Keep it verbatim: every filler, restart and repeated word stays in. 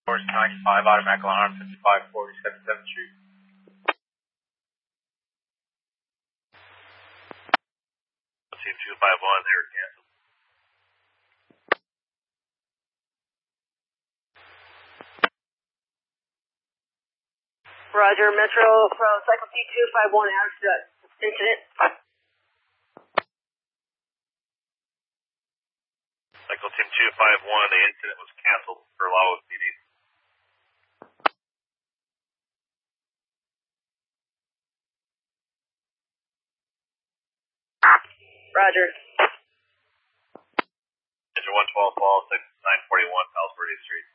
Force ninety-five, automatic alarm, fifty-five forty-seven seventh Street. Team two five one, they were canceled. Roger, Metro from Cycle T two five one, accident, incident. Cycle Team two five one, the incident was canceled for Laos P D. Roger. Engine one twelve, fall, nine forty-one, Palo Verde Street.